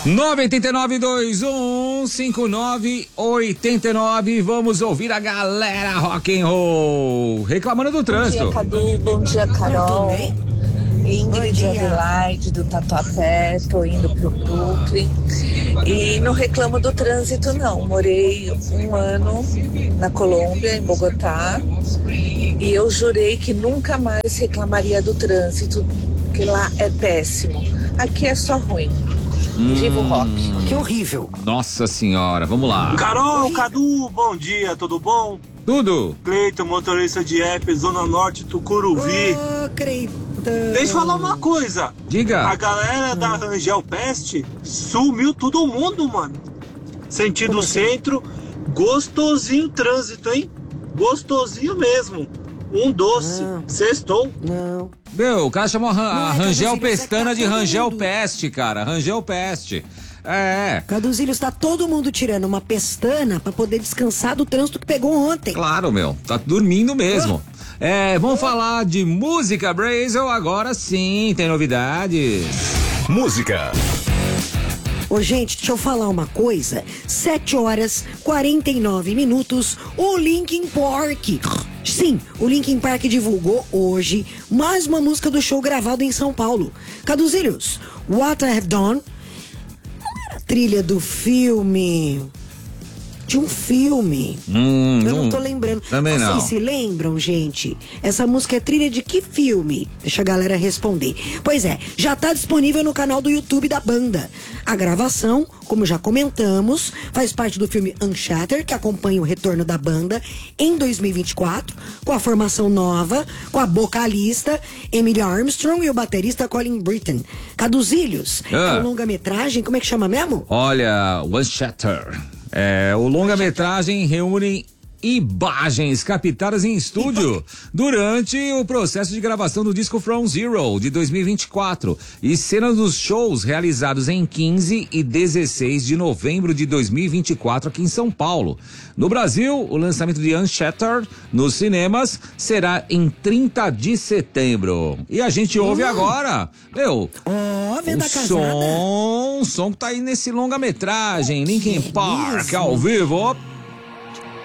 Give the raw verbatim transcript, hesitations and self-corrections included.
nove oito nove dois um cinco nove oito nove. Vamos ouvir a galera rock and roll reclamando do trânsito. Bom dia, Cadu. Bom dia, Carol. Ingrid Adelaide do Tatuapé. Tô indo pro Brooklyn e não reclamo do trânsito, não. Morei um ano na Colômbia, em Bogotá, e eu jurei que nunca mais reclamaria do trânsito, que lá é péssimo. Aqui é só ruim. Viva o rock. Que horrível. Nossa senhora, vamos lá. Carol, Cadu, bom dia, tudo bom? Tudo. Cleiton, motorista de app, Zona Norte, Tucuruvi. Ô, Cleiton. Deixa eu falar uma coisa. Diga. A galera da Rangel Pest sumiu todo mundo, mano. Sentido Como centro, gostosinho o trânsito, hein? Gostosinho mesmo. Um doce. Não. Sextou. Não. Meu, o cara chamou a, Ran- Não, a é Rangel Caduzilho, Pestana tá de todo Rangel mundo. Peste, cara. Rangel Peste. É, Caduzilho, está todo mundo tirando uma pestana pra poder descansar do trânsito que pegou ontem. claro, meu. Tá dormindo mesmo. É, vamos falar de música, Brazel. Agora sim, tem novidades. Música. Ô, gente, deixa eu falar uma coisa. sete horas quarenta e nove minutos, o Linkin Park. Sim, o Linkin Park divulgou hoje mais uma música do show gravado em São Paulo. Caduzilhos, What I Have Done não era a trilha do filme... De um filme. Hum, Eu não não- tô lembrando. também Vocês não. se lembram, gente? Essa música é trilha de que filme? Deixa a galera responder. Pois é, já tá disponível no canal do YouTube da banda. A gravação, como já comentamos, faz parte do filme Unshattered, que acompanha o retorno da banda em dois mil e vinte e quatro, com a formação nova, com a vocalista Emily Armstrong e o baterista Colin Britton. Caduzilhos, Ah. é um longa-metragem, como é que chama mesmo? Olha, One Shatter. É, o longa-metragem reúne imagens captadas em estúdio durante o processo de gravação do disco From Zero de dois mil e vinte e quatro e cenas dos shows realizados em quinze e dezesseis de novembro de dois mil e vinte e quatro aqui em São Paulo. No Brasil, o lançamento de Unshattered nos cinemas será em trinta de setembro. E a gente ouve agora, meu, Ó, o venda casada. som, o som que tá aí nesse longa-metragem, Linkin Park, ao vivo.